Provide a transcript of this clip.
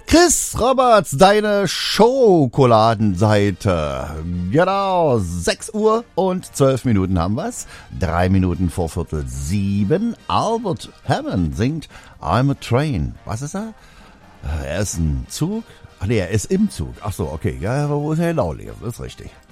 Chris Roberts, deine Schokoladenseite. Genau, 6 Uhr und 12 Minuten haben wir's. 3 Minuten vor 6:45. Albert Hammond singt I'm a Train. Was ist er? Er ist ein Zug? Ach nee, er ist im Zug. Ach so, okay. Ja, aber wo ist er genau? Das ist richtig.